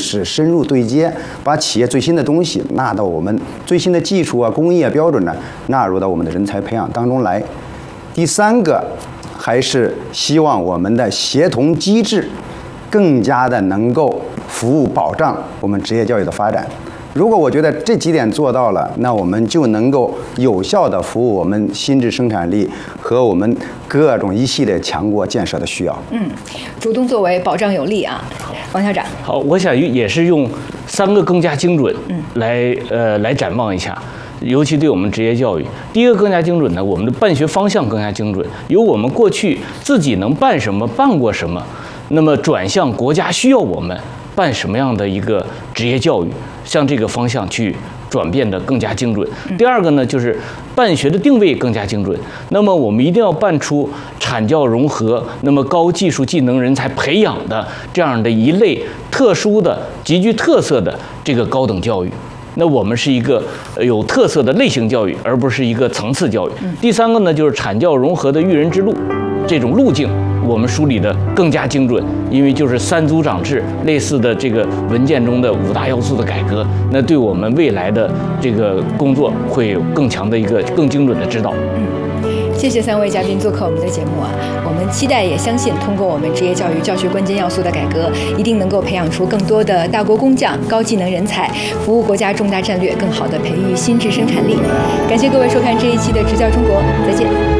是深入对接，把企业最新的东西纳到我们最新的技术啊、工业标准呢，纳入到我们的人才培养当中来。第三个，还是希望我们的协同机制更加的能够服务保障我们职业教育的发展。如果我觉得这几点做到了，那我们就能够有效地服务我们新质生产力和我们各种一系列强国建设的需要。 主动作为，保障有力啊，王校长。 好，我想也是用3个更加精准来展望一下。尤其对我们职业教育，第一个更加精准呢，我们的办学方向更加精准，由我们过去自己能办什么、办过什么，那么转向国家需要我们办什么样的一个职业教育，向这个方向去转变的更加精准。第二个呢，就是办学的定位更加精准。那么我们一定要办出产教融合，那么高技术技能人才培养的这样的一类特殊的、极具特色的这个高等教育。那我们是一个有特色的类型教育，而不是一个层次教育。第三个呢，就是产教融合的育人之路，这种路径我们梳理的更加精准，因为就是3组长制类似的这个文件中的5大要素的改革，那对我们未来的这个工作会有更强的一个更精准的指导。 谢谢3位嘉宾做客我们的节目啊！我们期待也相信，通过我们职业教育教学关键要素的改革，一定能够培养出更多的大国工匠、高技能人才，服务国家重大战略，更好地培育新质生产力。感谢各位收看这一期的《职教中国》，再见。